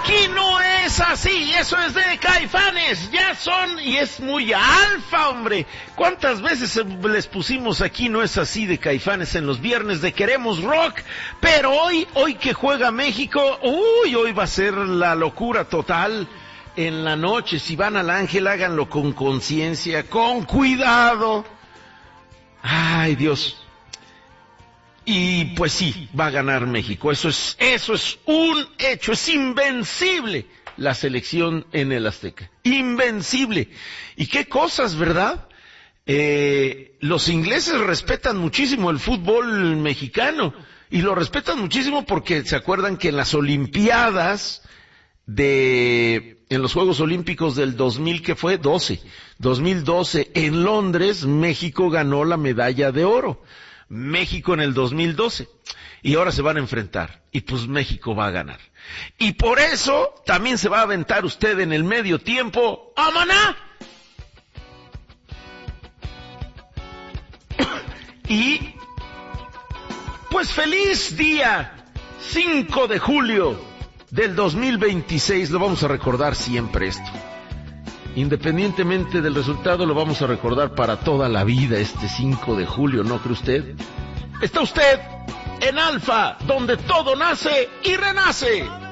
aquí no es así, eso es de Caifanes, ya son, y es muy alfa, hombre. ¿Cuántas veces les pusimos aquí no es así de Caifanes en los viernes de Queremos Rock? Pero hoy que juega México, hoy va a ser la locura total. En la noche, si van al Ángel, háganlo con conciencia, con cuidado. Ay, Dios. Y pues sí, va a ganar México. Eso es un hecho, es invencible la selección en el Azteca. Invencible. ¿Y qué cosas, verdad? Los ingleses respetan muchísimo el fútbol mexicano. Y lo respetan muchísimo porque se acuerdan que en las Olimpiadas en los Juegos Olímpicos del 2012 en Londres, México ganó la medalla de oro. México en el 2012. Y ahora se van a enfrentar. Y pues México va a ganar. Y por eso también se va a aventar usted en el medio tiempo. ¡Amaná! Y pues feliz día 5 de julio del 2026, lo vamos a recordar siempre esto. Independientemente del resultado, lo vamos a recordar para toda la vida este 5 de julio, ¿no cree usted? Está usted en Alfa, donde todo nace y renace.